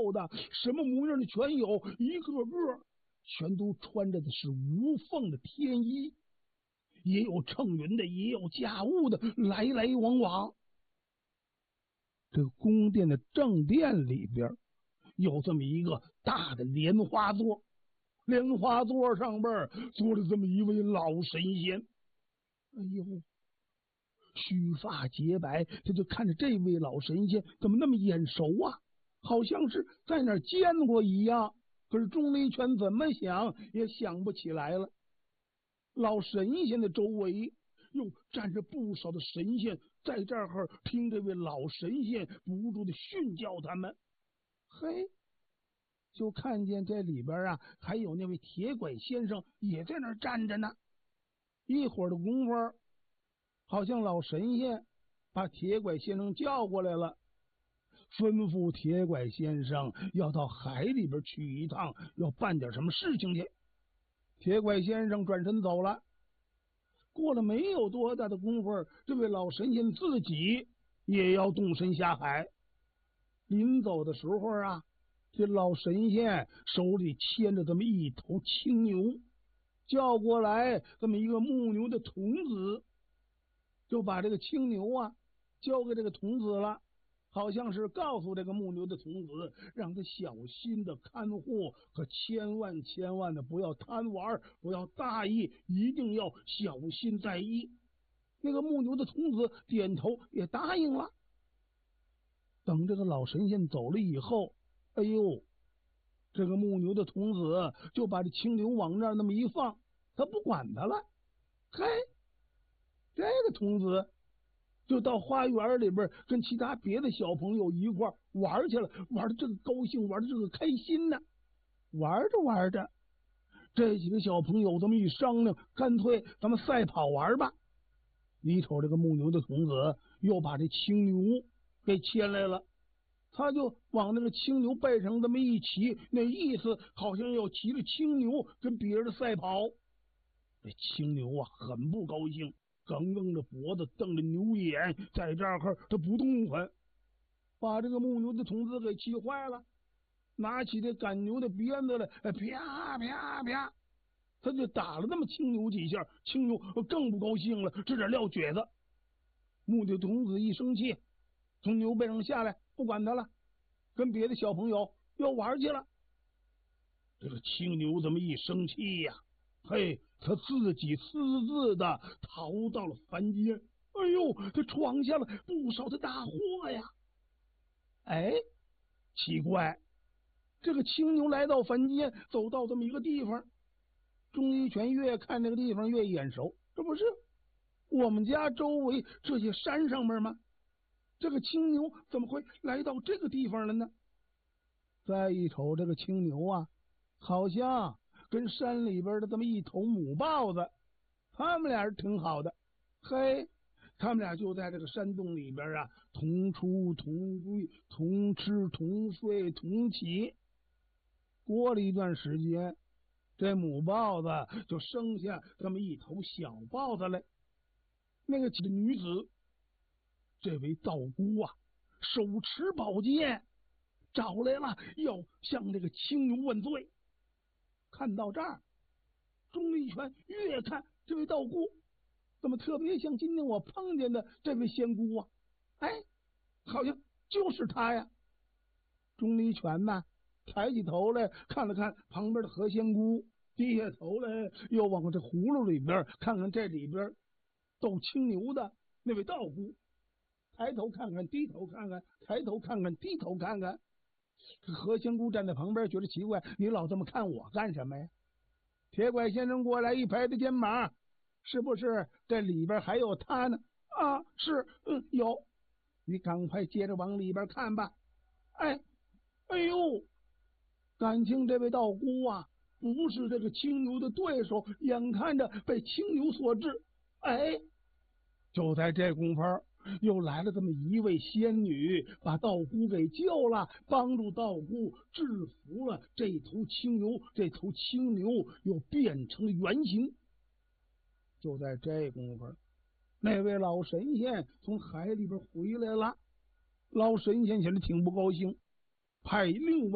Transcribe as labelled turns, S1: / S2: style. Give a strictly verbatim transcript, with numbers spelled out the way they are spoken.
S1: 妙的，什么模样的全有，一个个全都穿着的是无缝的天衣，也有乘云的，也有驾雾的，来来往往。这个宫殿的正殿里边有这么一个大的莲花座，莲花座上边坐着这么一位老神仙。哎呦，须发洁白，他就看着这位老神仙怎么那么眼熟啊，好像是在哪儿见过一样。可是钟离权怎么想也想不起来了。老神仙的周围又站着不少的神仙，在这儿听这位老神仙不住的训教他们。嘿，就看见这里边啊，还有那位铁拐先生也在那儿站着呢。一会儿的功夫，好像老神仙把铁拐先生叫过来了，吩咐铁拐先生要到海里边去一趟，要办点什么事情去。铁拐先生转身走了。过了没有多大的功夫，这位老神仙自己也要动身下海。临走的时候啊，这老神仙手里牵着这么一头青牛，叫过来这么一个牧牛的童子，就把这个青牛啊交给这个童子了，好像是告诉这个牧牛的童子，让他小心的看护，可千万千万的不要贪玩，不要大意，一定要小心在意。那个牧牛的童子点头也答应了。等这个老神仙走了以后，哎呦，这个牧牛的童子就把这青牛往那儿那么一放，他不管他了。嘿，这个童子就到花园里边跟其他别的小朋友一块玩去了，玩的这个高兴，玩的这个开心呢。玩着玩着，这几个小朋友这么一商量，干脆咱们赛跑玩吧。你瞅这个牧牛的童子又把这青牛给牵来了，他就往那个青牛背上这么一骑，那意思好像要骑着青牛跟别人赛跑。这青牛啊很不高兴，梗梗着脖子，瞪着牛眼，在这儿他不动弹，把这个牧牛的童子给气坏了，拿起这赶牛的鞭子来，啪啪啪，他就打了那么青牛几下，青牛更不高兴了，这点撂蹶子。牧牛童子一生气，从牛背上下来，不管他了，跟别的小朋友要玩去了。这个青牛这么一生气呀、啊，嘿，他自己私自的逃到了凡间。哎呦，他闯下了不少的大祸呀！哎，奇怪，这个青牛来到凡间，走到这么一个地方，钟离权越看这个地方越眼熟，这不是我们家周围这些山上面吗？这个青牛怎么会来到这个地方了呢？再一瞅这个青牛啊，好像跟山里边的这么一头母豹子，他们俩是挺好的。嘿，他们俩就在这个山洞里边啊，同出同归，同吃同睡同起。过了一段时间，这母豹子就生下这么一头小豹子来。那个女子，这位道姑啊，手持宝剑找来了，要向这个青牛问罪。看到这儿，钟离权越看这位道姑怎么特别像今天我碰见的这位仙姑啊，哎，好像就是她呀。钟离权呢，抬起头来看了看旁边的何仙姑，低下头来又往这葫芦里边看看这里边斗青牛的那位道姑，抬头看看，低头看看，抬头看看，低头看看。何仙姑站在旁边觉得奇怪，你老这么看我干什么呀？铁拐先生过来一拍他肩膀，是不是这里边还有他呢？啊，是，嗯，有。你赶快接着往里边看吧。哎，哎呦，感情这位道姑啊，不是这个青牛的对手，眼看着被青牛所制。哎，就在这功夫，又来了这么一位仙女，把道姑给救了，帮助道姑制服了这头青牛，这头青牛又变成了原形。就在这功夫，那位老神仙从海里边回来了，老神仙显得挺不高兴，派另外